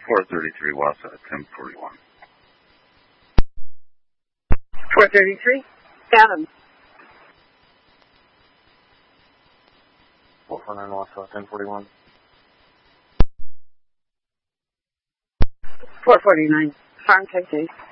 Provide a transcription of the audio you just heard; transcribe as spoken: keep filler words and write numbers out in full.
four thirty-three Wausau, ten forty-one. four thirty-three? Adam. four forty-nine Wausau, ten forty-one. four forty-nine. Farm Texas.